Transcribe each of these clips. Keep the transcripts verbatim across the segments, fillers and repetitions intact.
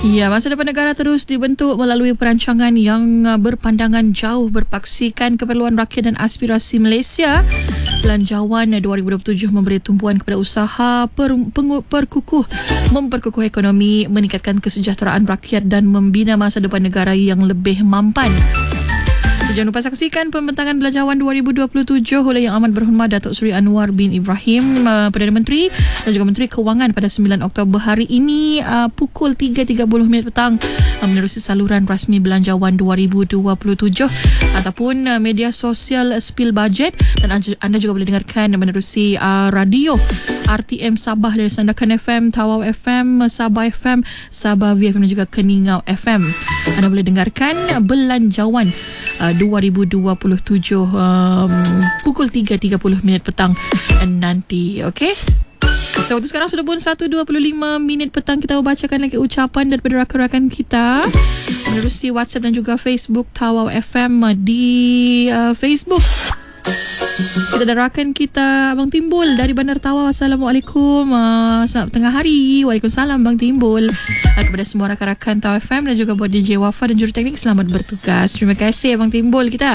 Ya, masa depan negara terus dibentuk melalui perancangan yang berpandangan jauh, berpaksikan keperluan rakyat dan aspirasi Malaysia. Belanjawan dua ribu dua puluh tujuh memberi tumpuan kepada usaha per, pengu, perkukuh, memperkukuh ekonomi, meningkatkan kesejahteraan rakyat dan membina masa depan negara yang lebih mampan. Jangan lupa saksikan pembentangan Belanjawan dua ribu dua puluh tujuh oleh Yang Amat Berhormat Datuk Seri Anwar bin Ibrahim, uh, Perdana Menteri dan juga Menteri Kewangan pada sembilan Oktober hari ini uh, pukul tiga tiga puluh minit petang uh, menerusi saluran rasmi Belanjawan dua ribu dua puluh tujuh ataupun uh, media sosial Spill Budget, dan anda juga boleh dengarkan menerusi uh, radio R T M Sabah dari Sandakan F M, Tawau F M, Sabah F M, Sabah V F M dan juga Keningau F M. Anda boleh dengarkan Belanjawan uh, dua ribu dua puluh tujuh um, pukul tiga tiga puluh minit petang nanti. Okey. So, waktu sekarang sudah pun satu dua puluh lima minit petang. Kita bacakan lagi ucapan daripada rakan-rakan kita menerusi WhatsApp dan juga Facebook Tawau F M di uh, Facebook. Kita ada rakan kita Abang Timbul dari Bandar Tawau. Assalamualaikum, uh, selamat tengah hari. Waalaikumsalam Bang Timbul. uh, Kepada semua rakan-rakan Tawau F M dan juga buat D J Wafa dan juruteknik, selamat bertugas. Terima kasih Abang Timbul kita.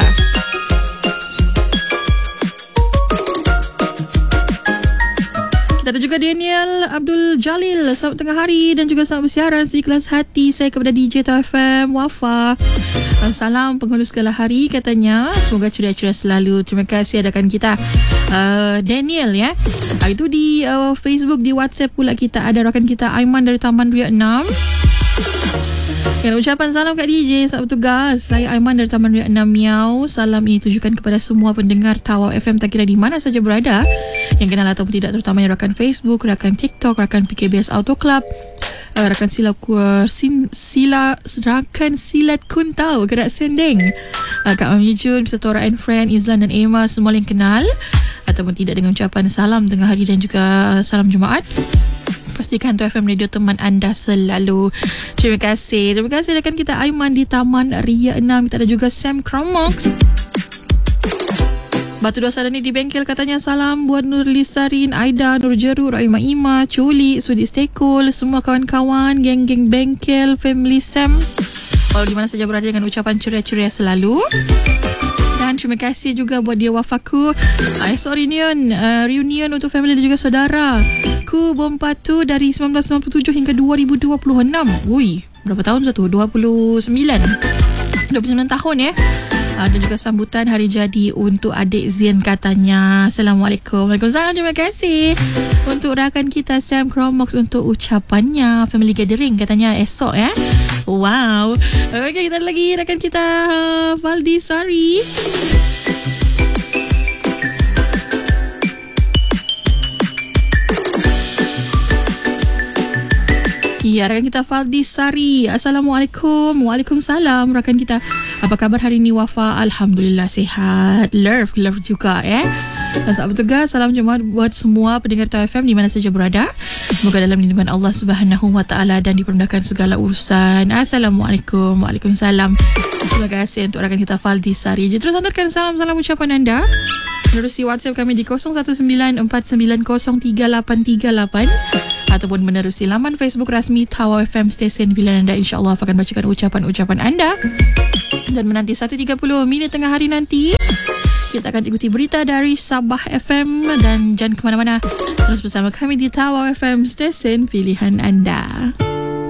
Kita ada juga Daniel Abdul Jalil. Selamat tengah hari dan juga selamat bersiaran seikhlas hati saya kepada D J Tawau F M Wafa. Salam penghulu segala hari katanya. Semoga ceria-ceria selalu. Terima kasih adakan kita uh, Daniel ya. uh, Itu di uh, Facebook. Di WhatsApp pula kita ada rakan kita Aiman dari Taman Ria enam. Dan ucapan salam kat D J, selamat bertugas. Saya Aiman dari Taman Ria enam Miau. Salam ini tujukan kepada semua pendengar Tawau F M tak kira di mana saja berada, yang kenal ataupun tidak, terutamanya rakan Facebook, rakan TikTok, rakan P K B S Auto Club, Uh, rakan sila uh, sin, sila rakan silat kuntau Gerak Sendeng, uh, Kak Mami Jun beserta Tora and Friend, Izlan dan Emma, semua yang kenal ataupun tidak, dengan ucapan salam tengah hari dan juga salam Jumaat. Pastikan Tawau F M Radio teman anda selalu. Terima kasih. Terima kasih rakan kita Aiman di Taman Ria enam. Kita ada juga Sam Cromox Batu Dua Sarani di bengkel, katanya salam buat Nurli Sarin, Aida, Nur Jeru, Rahimah Ima, Culi, Sudi Stekul, semua kawan-kawan, geng-geng bengkel, family Sam, walau di mana saja berada, dengan ucapan ceria-ceria selalu. Dan terima kasih juga buat dia Wafaku, esok reunion, uh, reunion untuk family dan juga saudara Ku Bompatu dari sembilan belas sembilan puluh tujuh hingga dua ribu dua puluh enam. Ui, berapa tahun satu? dua puluh sembilan dua puluh sembilan tahun ya. Uh, dan juga sambutan hari jadi untuk adik Zian katanya. Assalamualaikum. Waalaikumsalam. Terima kasih untuk rakan kita Sam Cromox untuk ucapannya. Family gathering katanya esok ya. Wow. Okey, kita ada lagi rakan kita uh, Valdi Sari. Ya, rakan kita Faldi Sari. Assalamualaikum. Waalaikumsalam rakan kita. Apa khabar hari ini Wafa? Alhamdulillah sihat. Love, love juga ya. Dan tak bertugas, salam Jumaat buat semua pendengar Tawau F M di mana saja berada. Semoga dalam lindungan Allah Subhanahu Wa Taala dan dipermudahkan segala urusan. Assalamualaikum. Waalaikumsalam. Terima kasih untuk rakan kita Faldi Sari. Jadi terus hantarkan salam-salam ucapan anda menerusi WhatsApp kami di kosong satu sembilan empat sembilan kosong tiga lapan tiga lapan ataupun menerusi laman Facebook rasmi Tawau F M Stesen pilihan anda. InsyaAllah akan bacakan ucapan-ucapan anda. Dan menanti satu tiga puluh minit tengah hari nanti, kita akan ikuti berita dari Sabah F M. Dan jangan ke mana-mana, terus bersama kami di Tawau F M Stesen pilihan anda.